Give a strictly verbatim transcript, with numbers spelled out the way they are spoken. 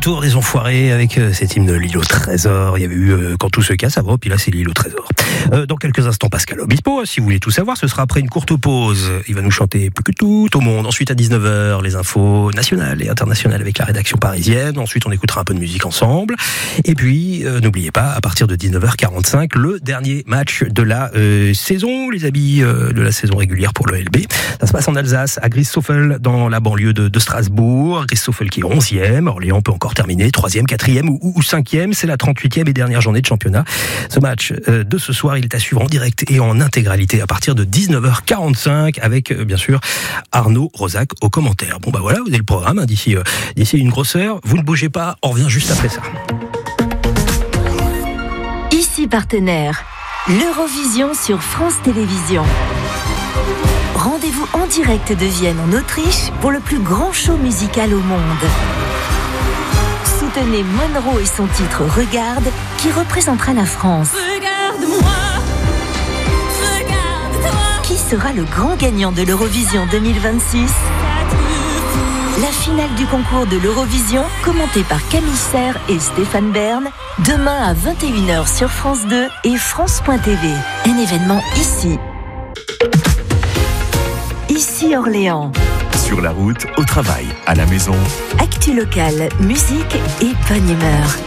retour des Enfoirés avec euh, cet hymne L'île au trésor. Il y avait eu euh, Quand tout se casse avant, puis là c'est L'île au trésor. Euh, dans quelques instants, Pascal Obispo, si vous voulez tout savoir, ce sera après une courte pause. Il va nous chanter Plus que tout au monde. Ensuite à dix-neuf heures, les infos nationales et internationales avec la rédaction parisienne. Ensuite on écoutera un peu de musique ensemble. Et puis euh, n'oubliez pas, à partir de dix-neuf heures quarante-cinq, le dernier match de la euh, saison, les habits euh, de la saison régulière pour le L B. Ça se passe en Alsace, à Griesshoffel, dans la banlieue de, de Strasbourg. Griesshoffel qui est onzième, Orléans peut encore terminer troisième, quatrième ou, ou cinquième. C'est la trente-huitième et dernière journée de championnat. Ce match euh, de ce soir, il est à suivre en direct et en intégralité à partir de dix-neuf heures quarante-cinq avec euh, bien sûr Arnaud Rosac au commentaire. Bon bah voilà, vous avez le programme hein, d'ici, euh, d'ici une grosse heure. Vous ne bougez pas, on revient juste après ça. Ici partenaire, l'Eurovision sur France Télévisions. Rendez-vous en direct de Vienne en Autriche pour le plus grand show musical au monde. Soutenez Monroe et son titre Regarde qui représentera la France. Regarde-moi, regarde-toi. Qui sera le grand gagnant de l'Eurovision deux mille vingt-six? La finale du concours de l'Eurovision, commentée par Camille Serre et Stéphane Bern, demain à vingt et une heures sur France deux et France point T V. Un événement ici. Ici Orléans. Sur la route, au travail, à la maison. Actu locale, musique et bonne humeur.